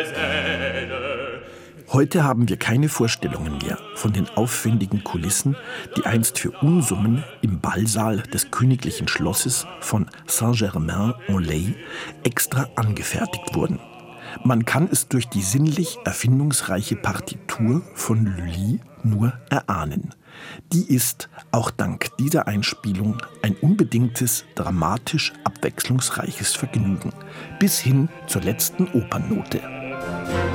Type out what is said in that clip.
Heute haben wir keine Vorstellungen mehr von den aufwendigen Kulissen, die einst für Unsummen im Ballsaal des königlichen Schlosses von Saint-Germain-en-Laye extra angefertigt wurden. Man kann es durch die sinnlich erfindungsreiche Partitur von Lully nur erahnen. Die ist, auch dank dieser Einspielung, ein unbedingtes, dramatisch abwechslungsreiches Vergnügen, bis hin zur letzten Opernnote.